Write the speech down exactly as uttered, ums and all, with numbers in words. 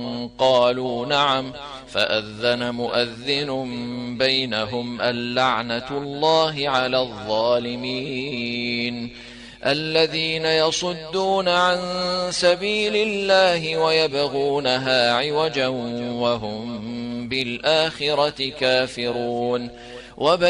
قالوا نعم فأذن مؤذن بينهم اللعنة الله على الظالمين الذين يصدون عن سبيل الله ويبغونها عوجا وهم بالآخرة كافرون.